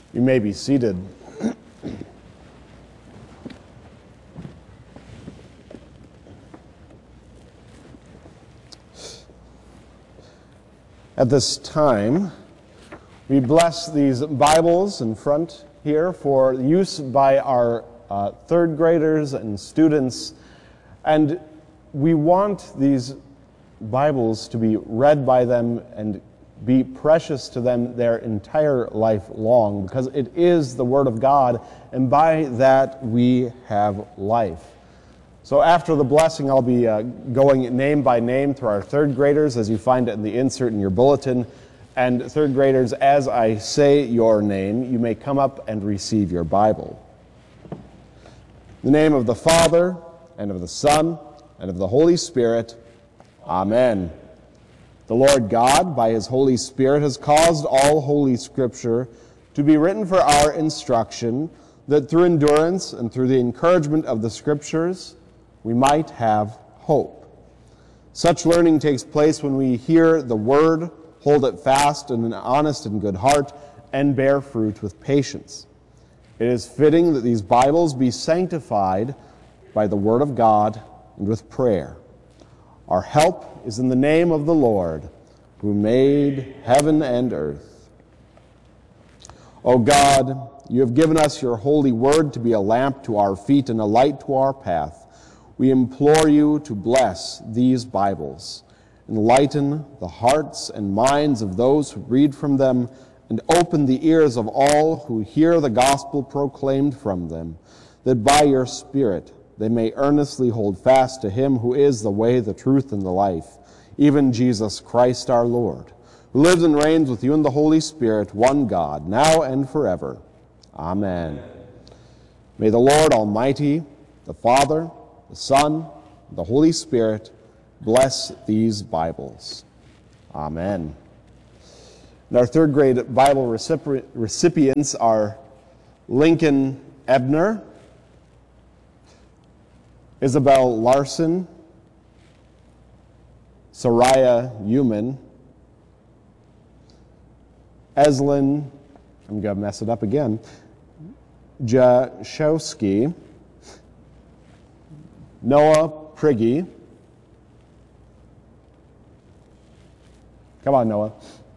You may be seated. At this time, we bless these Bibles in front here for use by our third graders and students. And we want these Bibles to be read by them and be precious to them their entire life long, because it is the Word of God, and by that we have life. So after the blessing, I'll be going name by name through our third graders, as you find it in the insert in your bulletin. And third graders, as I say your name, you may come up and receive your Bible. In the name of the Father, and of the Son, and of the Holy Spirit, Amen. The Lord God, by His Holy Spirit, has caused all Holy Scripture to be written for our instruction, that through endurance and through the encouragement of the Scriptures, we might have hope. Such learning takes place when we hear the Word, hold it fast in an honest and good heart, and bear fruit with patience. It is fitting that these Bibles be sanctified by the Word of God and with prayer. Our help is in the name of the Lord, who made heaven and earth. O God, you have given us your holy word to be a lamp to our feet and a light to our path. We implore you to bless these Bibles, enlighten the hearts and minds of those who read from them, and open the ears of all who hear the gospel proclaimed from them, that by your Spirit they may earnestly hold fast to him who is the way, the truth, and the life, even Jesus Christ our Lord, who lives and reigns with you in the Holy Spirit, one God, now and forever. Amen. May the Lord Almighty, the Father, the Son, and the Holy Spirit bless these Bibles. Amen. And our third grade Bible recipients are Lincoln Ebner, Isabel Larson, Soraya Human, Eslin, I'm going to mess it up again, Jashowski, Noah Priggy, come on Noah,